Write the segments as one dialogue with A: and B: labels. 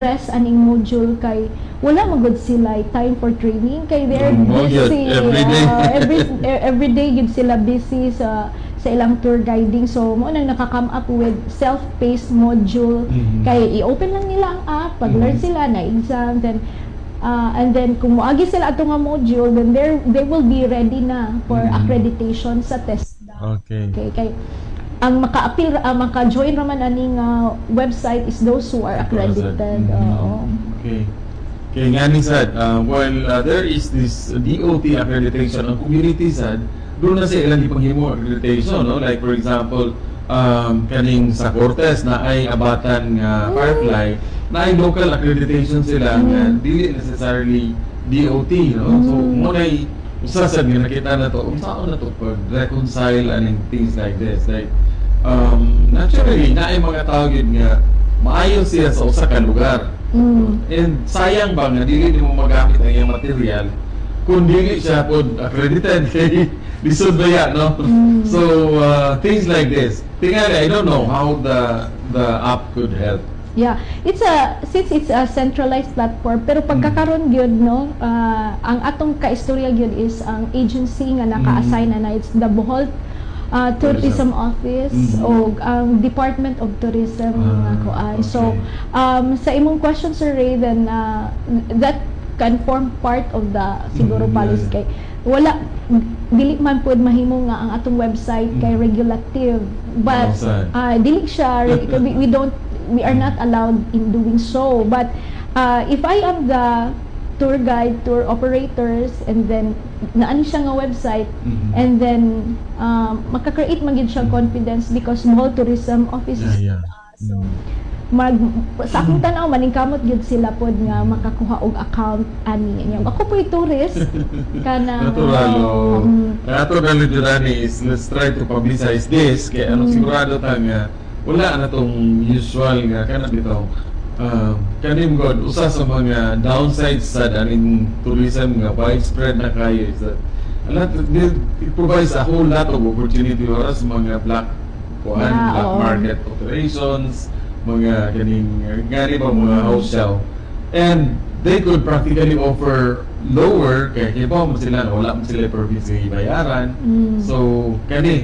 A: stress aning module kay wala magud sila time for training kay they're busy every day gid sila busy sa ilang tour guiding, so mo nang nakakam up with self-paced module kay i-open lang nila ang app pag learn sila na exam, then and then kung moagi sila ato nga module, then they will be ready na for accreditation sa TESDA. Okay, kay ang maka-appeal, maka-join raman aning website is those who are accredited.
B: Okay. Okay, nga ni sad, while there is this DOT accreditation, ang community sad, doon na sa ilang ipanghimo accreditation, no? Like for example, kaning sa Cortes na ay abatan nga Firefly, na ay local accreditation sila nga dili necessarily DOT, no? So muna ay usasad nga nakita na to, saan na to pag reconcile aning things like this, like naturally na ay mga tao yun nga maayon siya sa usa ka lugar, and sayang ba nga dili mo magamit ang iyang material kung dili siya pod accredited kay lisod ba yan, no? So things like this, tingali, I don't know how the app could help.
A: Yeah, since it's a centralized platform, pero pagkakaroon gyud, no, ang atong kaistorya gyud is ang agency nga naka-assign na it's the Bohol Tourism Office o ang Department of Tourism nga kuan. So sa imong question, Sir Ray, then that can form part of the siguro policy kay wala dili man pud mahimo nga ang atong website kay regulative, but dili siya we are not allowed in doing so, but if I am the tour guide, tour operators, and then naani siya nga website, and then makaka-create man gid siyang confidence because Bohol Tourism Office is so sa akong tanaw maningkamot gyud sila pod nga makakuha og account ani niya. Ako po'y tourist kana
B: natural jud ani is let's try to publicize this kay sigurado ta nga wala na tong usual nga kana bitaw kanim god usa sa mga downsides sa aning tourism nga widespread na kayo is that it provides a whole lot of opportunity for us mga black market operations, mga kaning gani ba mga house show, and they could practically offer lower kay ba mo sila wala mo sila province bayaran. So kani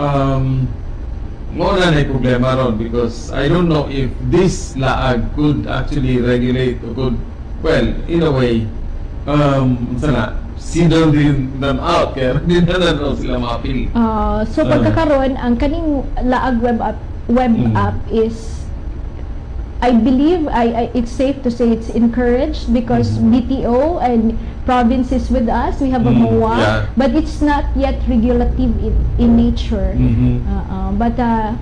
B: mo na may problema ron because I don't know if this laag could actually regulate or could, well, in a way sana single them out kaya hindi na sila ma-appeal.
A: So pagkakaroon ang kaning laag web app is, I believe it's safe to say it's encouraged because BTO and provinces with us, we have a MOA, but it's not yet regulative in nature. But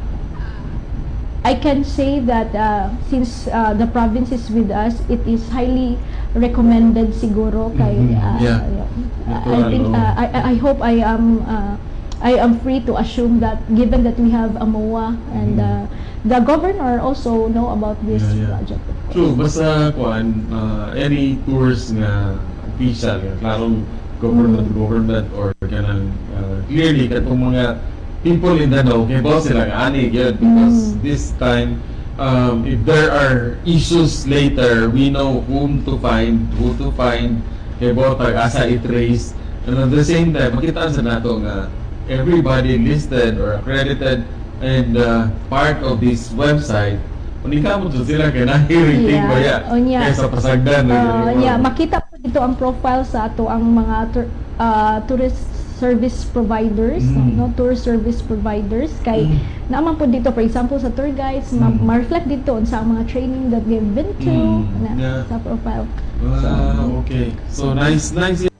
A: I can say that since the province is with us, it is highly recommended siguro kay I think I hope I am free to assume that given that we have a MOA and the governor also know about this project.
B: True, basta kuan any tours nga official nga klarong government to government or kanang clearly katong mga people in the know kay boss sila ani gyud because this time if there are issues later we know who to find kay botag asa i-trace, and at the same time makita sa nato nga everybody listed or accredited and part of this website unika mo sila kay nahi-rating ba ya kaysa pasagdan
A: makita po dito ang profile sa ato ang mga tourist service providers, no, tour service providers kay naman po dito for example sa tour guides ma-reflect dito sa mga training that they've been to sa profile.
B: Okay, so nice